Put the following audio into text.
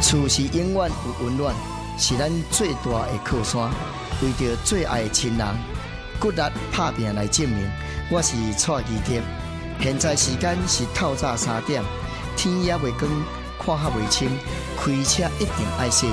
厝是永远有温暖，是咱最大的靠山。为着最爱的亲人，骨力打拼来证明，我是蔡基德。现在时间是透早3点，天也未光，看较未清，开车一定爱小